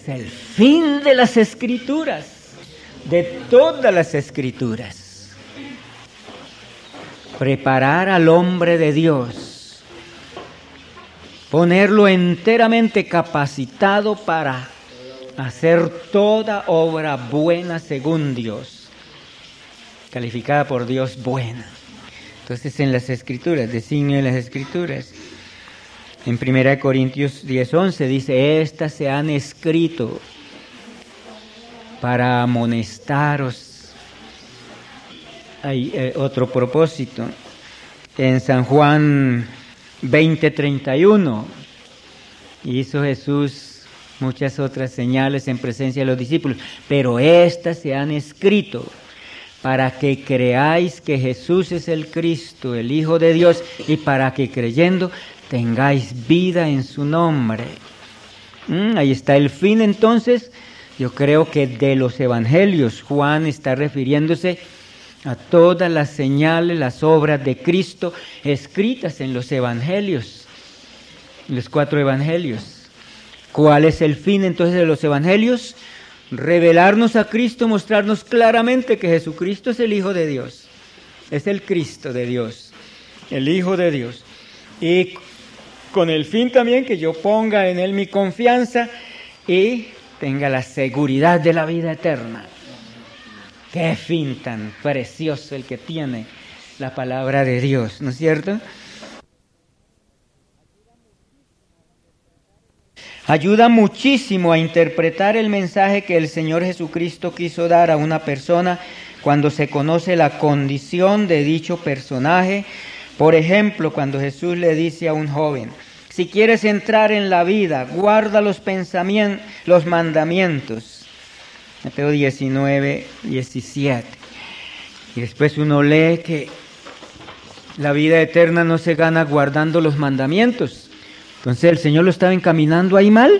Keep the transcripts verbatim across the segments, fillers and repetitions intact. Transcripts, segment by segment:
Es el fin de las Escrituras, de todas las Escrituras. Preparar al hombre de Dios, ponerlo enteramente capacitado para hacer toda obra buena según Dios, calificada por Dios buena. Entonces, en las Escrituras, designio de las Escrituras. En primera Corintios diez once dice, estas se han escrito para amonestaros. Hay eh, otro propósito. En San Juan veinte treinta y uno, hizo Jesús muchas otras señales en presencia de los discípulos, pero estas se han escrito para que creáis que Jesús es el Cristo, el Hijo de Dios, y para que creyendo tengáis vida en su nombre. Mm, ahí está el fin entonces. Yo creo que de los evangelios Juan está refiriéndose a todas las señales, las obras de Cristo escritas en los evangelios, los cuatro evangelios. ¿Cuál es el fin entonces de los evangelios? Revelarnos a Cristo, mostrarnos claramente que Jesucristo es el Hijo de Dios, es el Cristo de Dios, el Hijo de Dios. Y con el fin también que yo ponga en Él mi confianza y tenga la seguridad de la vida eterna. Qué fin tan precioso el que tiene la palabra de Dios, ¿no es cierto? Ayuda muchísimo a interpretar el mensaje que el Señor Jesucristo quiso dar a una persona cuando se conoce la condición de dicho personaje. Por ejemplo, cuando Jesús le dice a un joven, si quieres entrar en la vida, guarda los pensamientos, los mandamientos. Mateo diecinueve, diecisiete. Y después uno lee que la vida eterna no se gana guardando los mandamientos. Entonces el Señor lo estaba encaminando ahí mal.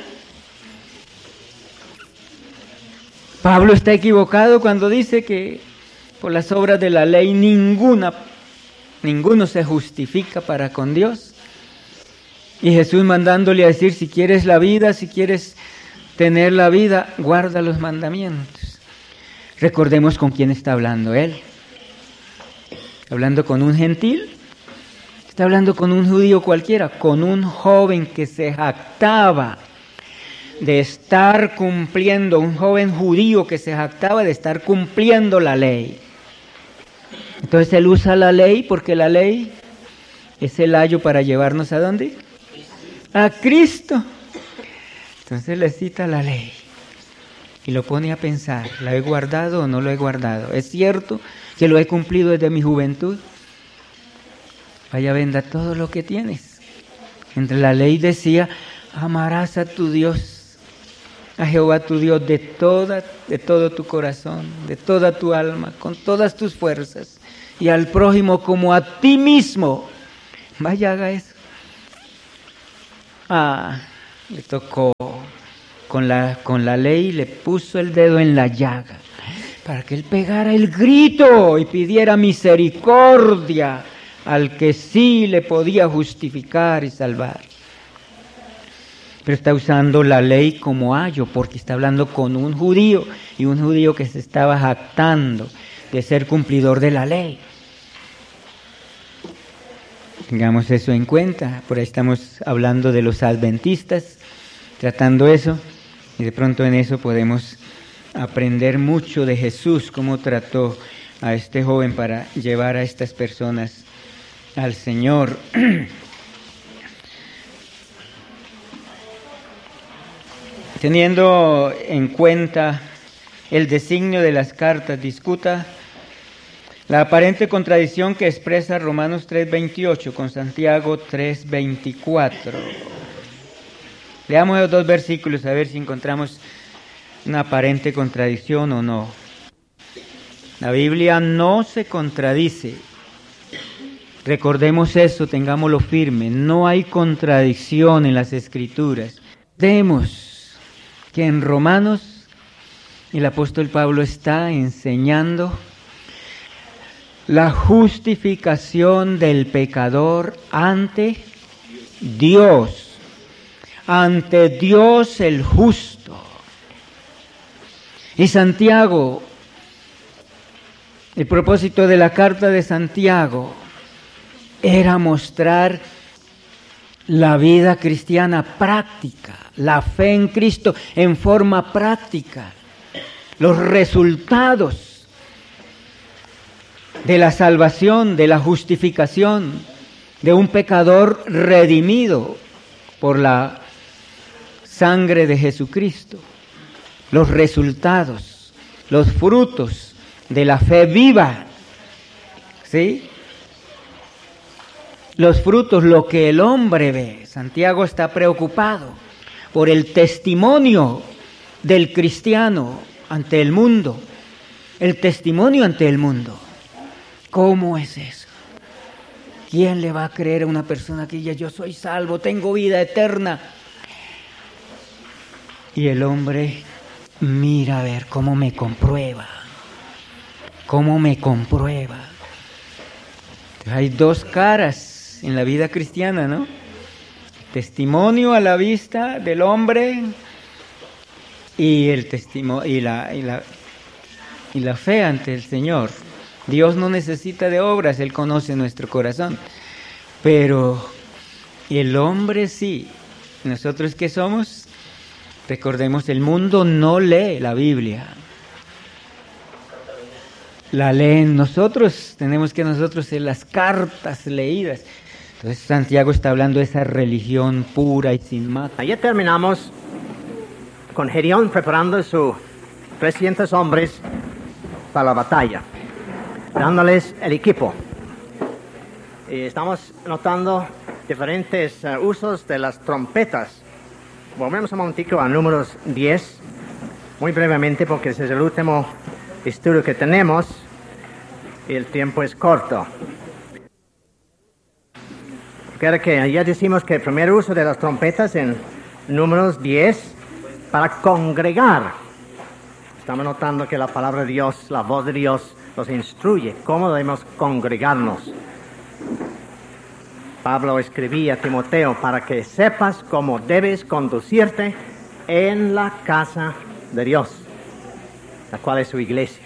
Pablo está equivocado cuando dice que por las obras de la ley ninguna, ninguno se justifica para con Dios. Y Jesús mandándole a decir, si quieres la vida, si quieres tener la vida, guarda los mandamientos. Recordemos con quién está hablando él. Hablando con un gentil. Está hablando con un judío cualquiera, con un joven que se jactaba de estar cumpliendo, un joven judío que se jactaba de estar cumpliendo la ley. Entonces él usa la ley porque la ley es el ayo para llevarnos ¿a dónde? A Cristo. Entonces le cita la ley y lo pone a pensar, ¿la he guardado o no lo he guardado? ¿Es cierto que lo he cumplido desde mi juventud? Vaya, venda todo lo que tienes. Entre la ley decía, amarás a tu Dios, a Jehová tu Dios de toda, de todo tu corazón, de toda tu alma, con todas tus fuerzas, y al prójimo como a ti mismo. Vaya, haga eso. Ah, le tocó con la, con la ley, le puso el dedo en la llaga para que él pegara el grito y pidiera misericordia al que sí le podía justificar y salvar. Pero está usando la ley como ayo, porque está hablando con un judío, y un judío que se estaba jactando de ser cumplidor de la ley. Tengamos eso en cuenta. Por ahí estamos hablando de los adventistas, tratando eso, y de pronto en eso podemos aprender mucho de Jesús, cómo trató a este joven para llevar a estas personas al Señor. Teniendo en cuenta el designio de las cartas, discuta la aparente contradicción que expresa Romanos tres veintiocho con Santiago tres veinticuatro. Leamos los dos versículos a ver si encontramos una aparente contradicción o no. La Biblia no se contradice. Recordemos eso, tengámoslo firme. No hay contradicción en las Escrituras. Vemos que en Romanos el apóstol Pablo está enseñando la justificación del pecador ante Dios, ante Dios el justo. Y Santiago, el propósito de la carta de Santiago era mostrar la vida cristiana práctica, la fe en Cristo en forma práctica, los resultados de la salvación, de la justificación, de un pecador redimido por la sangre de Jesucristo, los resultados, los frutos de la fe viva, ¿sí? Los frutos, lo que el hombre ve. Santiago está preocupado por el testimonio del cristiano ante el mundo, el testimonio ante el mundo. ¿Cómo es eso? ¿Quién le va a creer a una persona que diga yo soy salvo, tengo vida eterna? Y el hombre mira a ver cómo me comprueba, cómo me comprueba. Hay dos caras en la vida cristiana, ¿no? Testimonio a la vista del hombre y el testimonio y la, y la y la fe ante el Señor. Dios no necesita de obras, Él conoce nuestro corazón. Pero el hombre sí. ¿Nosotros qué somos? Recordemos, el mundo no lee la Biblia. La leen nosotros, tenemos que nosotros ser las cartas leídas. Entonces Santiago está hablando de esa religión pura y sin mata. Ayer terminamos con Gedeón preparando sus trescientos hombres para la batalla, dándoles el equipo. Y estamos notando diferentes uh, usos de las trompetas. Volvemos un momentico a números diez, muy brevemente, porque ese es el último estudio que tenemos y el tiempo es corto. Creo que ya decimos que el primer uso de las trompetas en números diez para congregar. Estamos notando que la palabra de Dios, la voz de Dios, nos instruye cómo debemos congregarnos. Pablo escribía a Timoteo para que sepas cómo debes conducirte en la casa de Dios, la cual es su iglesia.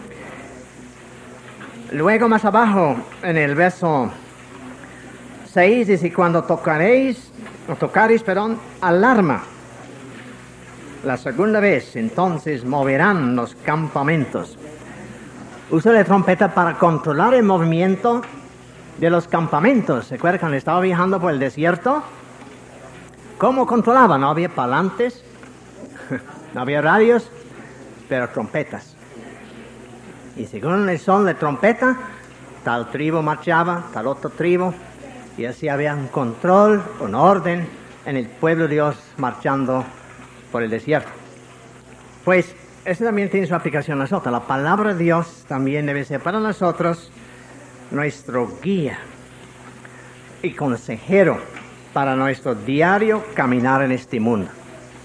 Luego más abajo, en el verso seis, dice, cuando tocaréis, o tocaréis, perdón, alarma, la segunda vez, entonces moverán los campamentos. Uso de trompeta para controlar el movimiento de los campamentos. ¿Se acuerdan cuando estaba viajando por el desierto? ¿Cómo controlaba? No había parlantes, no había radios, pero trompetas. Y según el son de trompeta, tal tribu marchaba, tal otro tribu, y así había un control, un orden en el pueblo de Dios marchando por el desierto. Pues eso también tiene su aplicación a nosotros. La palabra de Dios también debe ser para nosotros nuestro guía y consejero para nuestro diario caminar en este mundo.